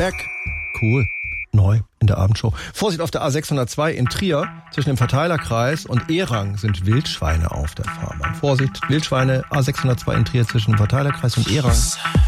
back. Cool. Neu in der Abendshow. Vorsicht auf der A602 in Trier. Zwischen dem Verteilerkreis und Erang sind Wildschweine auf der Fahrbahn. Vorsicht, Wildschweine, A602 in Trier zwischen dem Verteilerkreis und Erang.